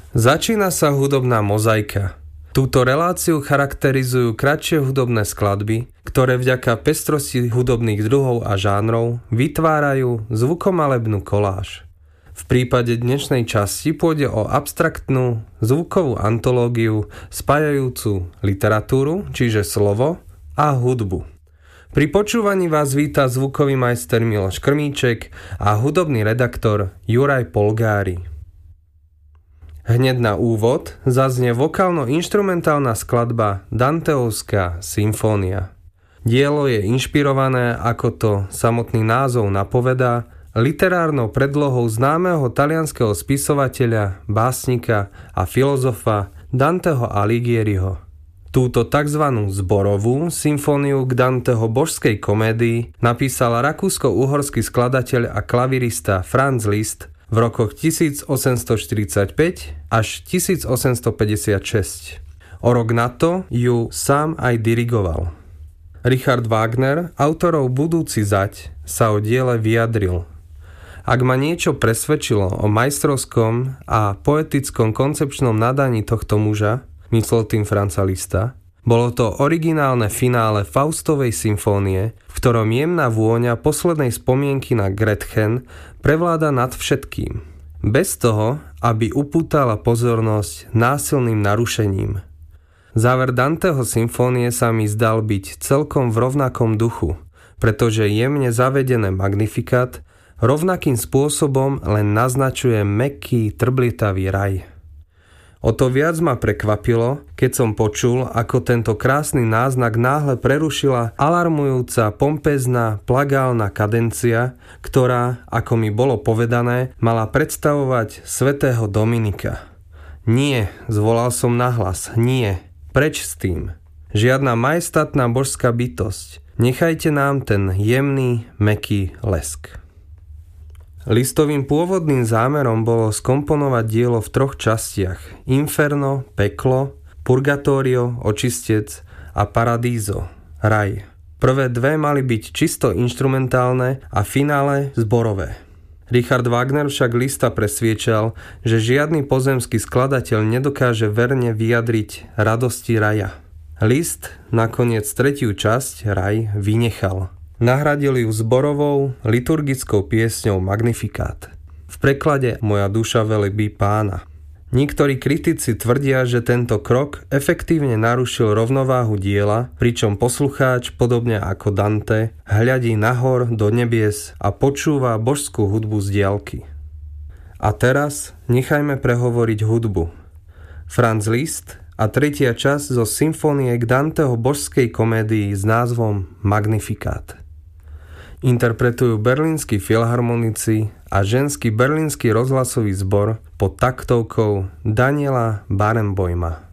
Začína sa hudobná mozaika. Túto reláciu charakterizujú kratšie hudobné skladby, ktoré vďaka pestrosti hudobných druhov a žánrov vytvárajú zvukomalebnú koláž. V prípade dnešnej časti pôjde o abstraktnú zvukovú antológiu spájajúcu literatúru, čiže slovo, a hudbu. Pri počúvaní vás víta zvukový majster Miloš Krmíček a hudobný redaktor Juraj Polgári. Hneď na úvod zaznie vokálno-inštrumentálna skladba Danteovská symfónia. Dielo je inšpirované, ako to samotný názov napovedá, literárnou predlohou známeho talianskeho spisovateľa, básnika a filozofa Danteho Alighieriho. Túto tzv. Zborovú symfóniu k Danteho božskej komédii napísal rakúsko-uhorský skladateľ a klavirista Franz Liszt v rokoch 1845 až 1856. O rok na to ju sám aj dirigoval. Richard Wagner, autorov Budúci zať, sa o diele vyjadril. Ak ma niečo presvedčilo o majstrovskom a poetickom koncepčnom nadaní tohto muža, myslel tým Franza Liszta, bolo to originálne finále Faustovej symfónie, v ktorom jemná vôňa poslednej spomienky na Gretchen prevláda nad všetkým. Bez toho, aby upútala pozornosť násilným narušením. Záver Danteho symfónie sa mi zdal byť celkom v rovnakom duchu, pretože jemne zavedené Magnificat rovnakým spôsobom len naznačuje mäkký, trblietavý raj. O to viac ma prekvapilo, keď som počul, ako tento krásny náznak náhle prerušila alarmujúca, pompezná, plagálna kadencia, ktorá, ako mi bolo povedané, mala predstavovať svätého Dominika. Nie, zvolal som nahlas, nie, preč s tým. Žiadna majestátna božská bytosť, nechajte nám ten jemný, mäkký lesk. Listovým pôvodným zámerom bolo skomponovať dielo v 3 častiach: Inferno, peklo, Purgatorio, očistec a Paradízo, raj. Prvé 2 mali byť čisto inštrumentálne a finále zborové. Richard Wagner však Liszta presviečal, že žiadny pozemský skladateľ nedokáže verne vyjadriť radosti raja. Liszt nakoniec 3. časť, raj, vynechal. Nahradili ju zborovou liturgickou piesňou Magnificat. V preklade Moja duša velebí Pána. Niektorí kritici tvrdia, že tento krok efektívne narušil rovnováhu diela, pričom poslucháč, podobne ako Dante, hľadí nahor do nebies a počúva božskú hudbu z diaľky. A teraz nechajme prehovoriť hudbu. Franz Liszt a 3. časť zo symfónie k Danteho božskej komédii s názvom Magnificat. Interpretujú berlínsky filharmonici a ženský berlínsky rozhlasový zbor pod taktovkou Daniela Barenboima.